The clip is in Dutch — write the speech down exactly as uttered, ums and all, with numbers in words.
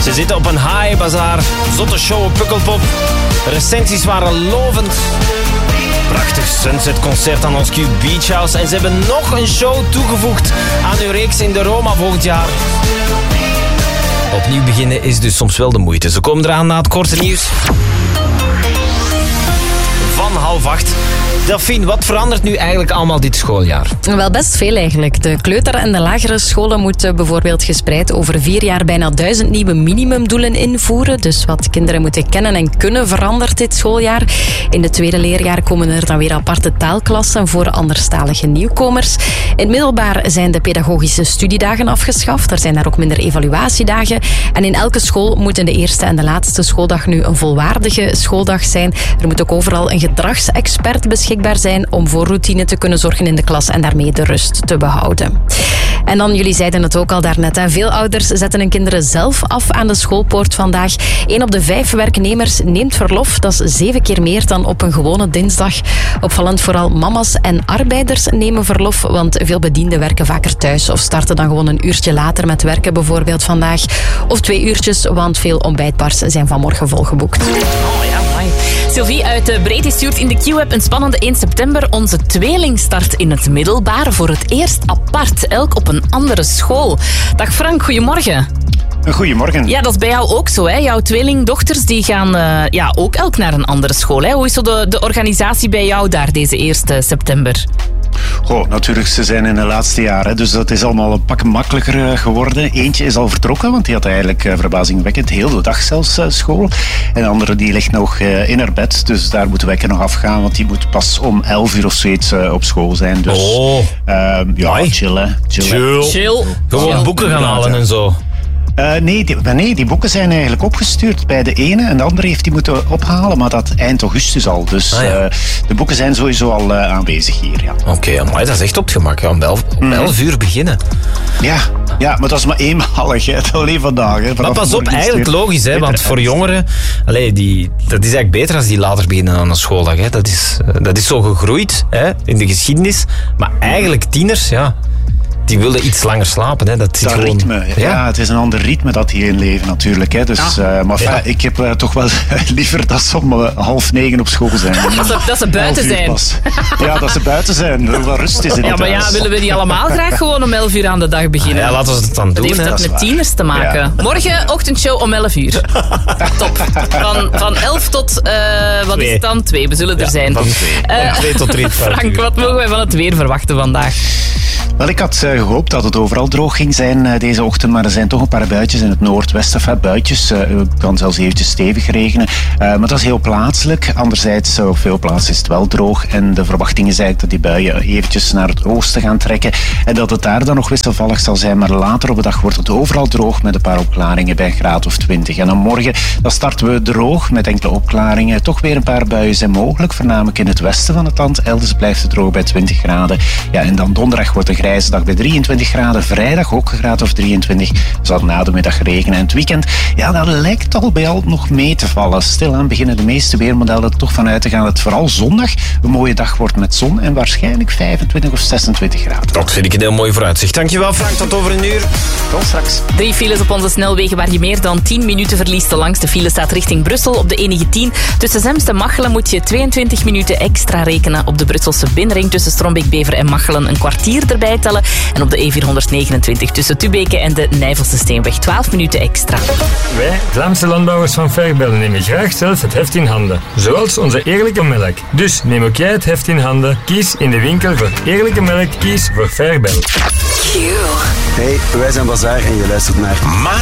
Ze zitten op een high bazaar. Zotte show op Pukkelpop. Recensies waren lovend. Prachtig Sunset-concert aan ons Q Beach House. En ze hebben nog een show toegevoegd aan hun reeks in de Roma volgend jaar. Opnieuw beginnen is dus soms wel de moeite. Ze komen eraan na het korte nieuws. Van half acht. Delphine, wat verandert nu eigenlijk allemaal dit schooljaar? Wel best veel eigenlijk. De kleuter- en de lagere scholen moeten bijvoorbeeld gespreid over vier jaar bijna duizend nieuwe minimumdoelen invoeren. Dus wat kinderen moeten kennen en kunnen verandert dit schooljaar. In het tweede leerjaar komen er dan weer aparte taalklassen voor anderstalige nieuwkomers. In het middelbaar zijn de pedagogische studiedagen afgeschaft. Er zijn daar ook minder evaluatiedagen. En in elke school moeten de eerste en de laatste schooldag nu een volwaardige schooldag zijn. Er moet ook overal een gedragsexpert beschikbaar zijn om voor routine te kunnen zorgen in de klas en daarmee de rust te behouden. En dan, jullie zeiden het ook al daarnet, hè, veel ouders zetten hun kinderen zelf af aan de schoolpoort vandaag. Eén op de vijf werknemers neemt verlof. Dat is zeven keer meer dan op een gewone dinsdag. Opvallend, vooral mama's en arbeiders nemen verlof, want veel bedienden werken vaker thuis of starten dan gewoon een uurtje later met werken bijvoorbeeld vandaag. Of twee uurtjes, want veel ontbijtbars zijn vanmorgen volgeboekt. Oh ja, mooi. Sylvie uit Breed stuurt in de Q-app een spannende één september. Onze tweeling start in het middelbaar voor het eerst apart. Elk op een andere school. Dag Frank, goedemorgen. Goedemorgen. Ja, dat is bij jou ook zo, hè? Jouw tweelingdochters die gaan uh, ja, ook elk naar een andere school, hè? Hoe is zo de, de organisatie bij jou daar deze eerste september? Goh, natuurlijk, ze zijn in de laatste jaren, dus dat is allemaal een pak makkelijker geworden. Eentje is al vertrokken, want die had eigenlijk uh, verbazingwekkend heel de dag zelfs uh, school. En de andere die ligt nog uh, in haar bed, dus daar moet de wekker nog afgaan, want die moet pas om elf uur of zoiets uh, op school zijn. Dus oh. uh, ja, Mai. chillen. Chill. chillen. Chill. Gewoon Chill. boeken gaan halen en zo. Uh, nee, die, nee, die boeken zijn eigenlijk opgestuurd bij de ene en de andere heeft die moeten ophalen, maar dat eind augustus al. Dus ah, ja. uh, de boeken zijn sowieso al uh, aanwezig hier. Ja. Oké, okay, maar dat is echt op het gemak. Ja, om elf, om elf uur beginnen. Ja, ja, maar dat is maar eenmalig. Hè. Alleen vandaag. Hè. Maar pas op, eigenlijk logisch, hè, want voor jongeren, allee, die, dat is eigenlijk beter als die later beginnen aan een schooldag. Hè. Dat, is, dat is zo gegroeid hè, in de geschiedenis. Maar eigenlijk tieners, ja, die wilden iets langer slapen. Hè. Dat, zit dat gewoon, ritme, ja. ja, het is een ander ritme dat die inleven natuurlijk. Hè. Dus, ja. uh, maar ja. ja, ik heb uh, toch wel liever dat ze om uh, half negen op school zijn. Dat ze, dat ze buiten zijn. Pas. Ja, dat ze buiten zijn. Dat er wel rust is in Ja, het maar huis. ja, willen we die allemaal graag gewoon om elf uur aan de dag beginnen? ja, laten we het dan Dat doen. heeft Hè. dat met tieners te maken. Ja. Morgen ochtendshow om elf uur. Top. Van, van elf tot, uh, wat Twee. is het dan? Twee. We zullen er Ja, zijn. van twee. Uh, Van twee tot drie. Frank, wat mogen wij van het weer verwachten vandaag? Wel, ik had uh, gehoopt dat het overal droog ging zijn uh, deze ochtend, maar er zijn toch een paar buitjes in het noordwesten. Enfin, buitjes, uh, het kan zelfs eventjes stevig regenen. Uh, maar dat is heel plaatselijk. Anderzijds, uh, op veel plaatsen is het wel droog. En de verwachting is eigenlijk dat die buien eventjes naar het oosten gaan trekken. En dat het daar dan nog wisselvallig zal zijn. Maar later op de dag wordt het overal droog met een paar opklaringen bij een graad of twintig. En dan morgen dan starten we droog met enkele opklaringen. Toch weer een paar buien zijn mogelijk, voornamelijk in het westen van het land. Elders blijft het droog bij twintig graden. Ja, en dan donderdag wordt een grijze dag bij drieëntwintig graden. Vrijdag ook een graad of drieëntwintig. Zal na de middag regenen. En het weekend, ja, dat lijkt al bij al nog mee te vallen. Stilaan beginnen de meeste weermodellen er toch vanuit te gaan dat het vooral zondag een mooie dag wordt met zon en waarschijnlijk vijfentwintig of zesentwintig graden. Dat vind ik een heel mooi vooruitzicht. Dankjewel Frank, tot over een uur. Tot straks. Drie files op onze snelwegen waar je meer dan tien minuten verliest. De langste file staat richting Brussel op de E negentien. Tussen Zemst en Machelen moet je tweeëntwintig minuten extra rekenen. Op de Brusselse binnenring tussen Strombeek-Bever en Machelen een kwartier erbij tellen. En op de E vierhonderdnegenentwintig tussen Tubeke en de Nijvelse Steenweg twaalf minuten extra. Wij, Vlaamse landbouwers van Verbel, nemen graag zelf het heft in handen. Zoals onze eerlijke melk. Dus neem ook jij het heft in handen. Kies in de winkel voor eerlijke melk. Kies voor Verbel. Hey, wij zijn Bazaar en je luistert naar...